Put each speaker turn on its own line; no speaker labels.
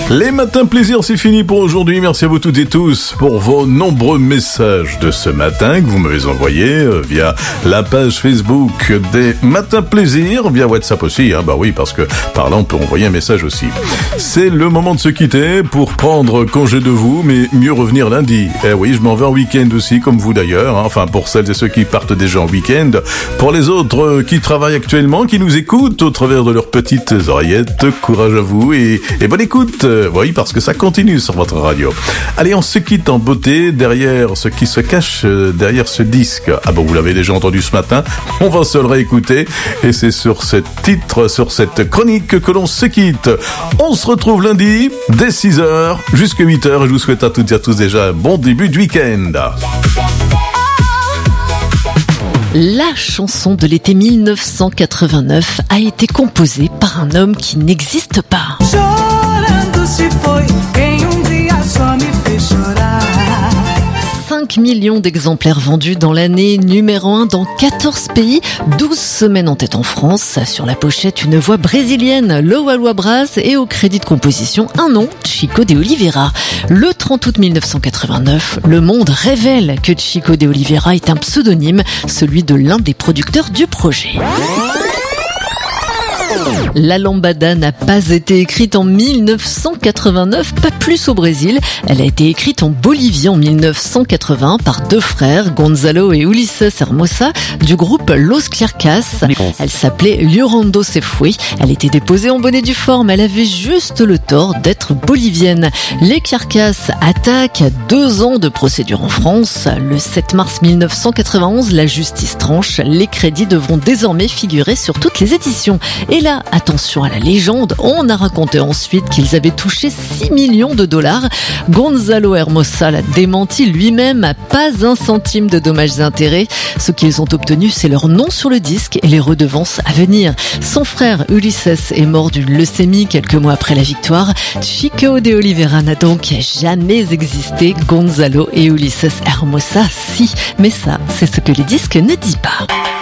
Les matins plaisir, c'est fini pour aujourd'hui. Merci à vous toutes et tous pour vos nombreux messages de ce matin que vous m'avez envoyés via la page Facebook des matins plaisir, via WhatsApp aussi. Bah oui, parce que par là on peut envoyer un message aussi. C'est le moment de se quitter pour prendre congé de vous, mais mieux revenir lundi. Eh oui, je m'en vais en week-end aussi, comme vous d'ailleurs. Enfin, pour celles et ceux qui partent déjà en week-end. Pour les autres qui travaillent actuellement, qui nous écoutent au travers de leurs petites oreillettes, courage à vous et bonne écoute. Oui, parce que ça continue sur votre radio. Allez, on se quitte en beauté derrière ce qui se cache derrière ce disque. Ah bon, vous l'avez déjà entendu ce matin, on va se le réécouter et c'est sur ce titre, sur cette chronique que l'on se quitte. On se retrouve lundi dès 6h jusqu'à 8h et je vous souhaite à toutes et à tous déjà un bon début de week-end.
La chanson de l'été 1989 a été composée par un homme qui n'existe pas. 5 millions d'exemplaires vendus dans l'année, numéro 1 dans 14 pays, 12 semaines en tête en France. Sur la pochette, une voix brésilienne, Loa Brás, et au crédit de composition, un nom, Chico de Oliveira. Le 30 août 1989, Le Monde révèle que Chico de Oliveira est un pseudonyme, celui de l'un des producteurs du projet. La lambada n'a pas été écrite en 1989, pas plus au Brésil. Elle a été écrite en Bolivie en 1980 par deux frères, Gonzalo et Ulises Hermosa, du groupe Los Clercas. Elle s'appelait Llorando Se Fue. Elle était déposée en bonnet due forme. Elle avait juste le tort d'être bolivienne. Les Clercas attaquent 2 ans de procédure en France. Le 7 mars 1991, la justice tranche. Les crédits devront désormais figurer sur toutes les éditions. Et là, attention à la légende, on a raconté ensuite qu'ils avaient touché 6 millions de dollars. Gonzalo Hermosa l'a démenti lui-même, pas un centime de dommages et intérêts. Ce qu'ils ont obtenu, c'est leur nom sur le disque et les redevances à venir. Son frère Ulises est mort d'une leucémie quelques mois après la victoire. Chico de Oliveira n'a donc jamais existé. Gonzalo et Ulises Hermosa, si. Mais ça, c'est ce que les disques ne disent pas.